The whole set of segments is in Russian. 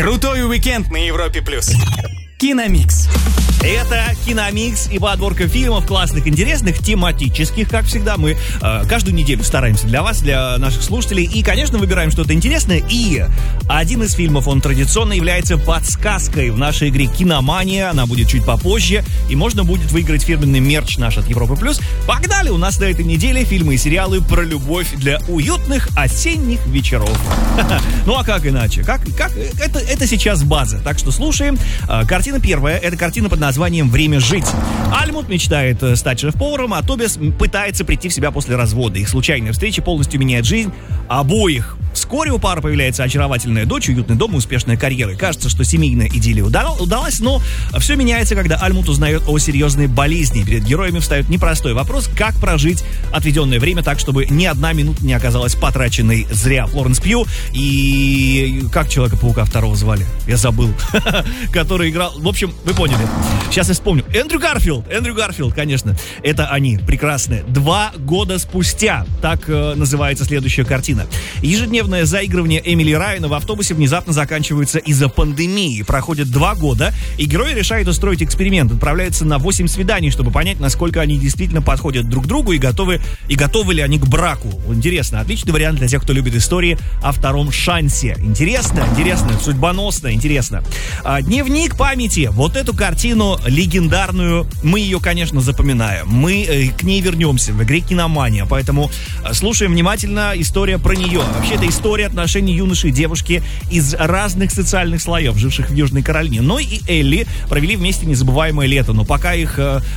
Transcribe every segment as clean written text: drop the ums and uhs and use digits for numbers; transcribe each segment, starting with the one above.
Крутой уикенд на Европе+. Киномикс. Это Киномикс и подборка фильмов классных, интересных, тематических, как всегда. Мы каждую неделю стараемся для вас, для наших слушателей. И, конечно, выбираем что-то интересное. И один из фильмов, он традиционно является подсказкой в нашей игре «Киномания». Она будет чуть попозже. И можно будет выиграть фирменный мерч наш от Европы+. Погнали! У нас на этой неделе фильмы и сериалы про любовь для уютных осенних вечеров. Ну а как иначе? Это сейчас база. Так что слушаем. Картина первая. Это картина под названием «Время жить». Альмут мечтает стать шеф-поваром, а Тобиас пытается прийти в себя после развода. Их случайная встреча полностью меняет жизнь обоих. Вскоре у пары появляется очаровательная дочь, уютный дом и успешная карьера. Кажется, что семейная идиллия удалась, но все меняется, когда Альмут узнает о серьезной болезни. Перед героями встает непростой вопрос, как прожить отведенное время так, чтобы ни одна минута не оказалась потраченной зря. Флоренс Пью и... как Человека-паука второго звали? Я забыл. Который играл... В общем, вы поняли. Сейчас я вспомню. Эндрю Гарфилд, конечно. Это они, прекрасные. 2 года спустя. Так называется следующая картина. Ежедневное заигрывание Эмили Райана в автобусе внезапно заканчивается из-за пандемии. Проходит 2 года, и герои решают устроить эксперимент. Отправляются на 8 свиданий, чтобы понять, насколько они действительно подходят друг другу и готовы ли они к браку. Интересно. Отличный вариант для тех, кто любит истории о втором шансе. Интересно, судьбоносно, интересно. Дневник памяти. Вот эту картину легендарную, мы ее, конечно, запоминаем. Мы к ней вернемся в игре «Киномания», поэтому слушаем внимательно. История про нее. Вообще, это история отношений юноши и девушки из разных социальных слоев, живших в Южной Каролине. Ной и Элли провели вместе незабываемое лето, но пока их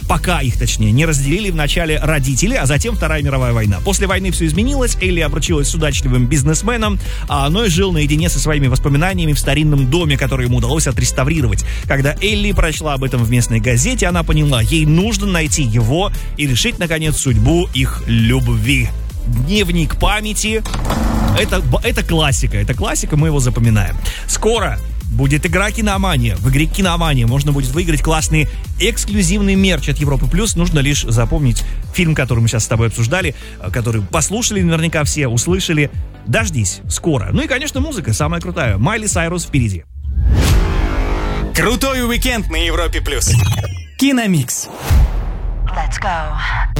не разделили вначале родители, а затем Вторая мировая война. После войны все изменилось, Элли обручилась с удачливым бизнесменом, а Ной жил наедине со своими воспоминаниями в старинном доме, который ему удалось отреставрировать. Когда Элли прочла об этом в местной газете, она поняла, ей нужно найти его и решить, наконец, судьбу их любви. Дневник памяти. Это классика, мы его запоминаем. Скоро будет игра «Киномания». В игре «Киномания» можно будет выиграть классный эксклюзивный мерч от Европы+. Нужно лишь запомнить фильм, который мы сейчас с тобой обсуждали, который послушали наверняка все, услышали. Дождись, скоро. Ну и, конечно, музыка самая крутая. Майли Сайрус впереди. Крутой уикенд на Европе+. Киномикс. Let's go.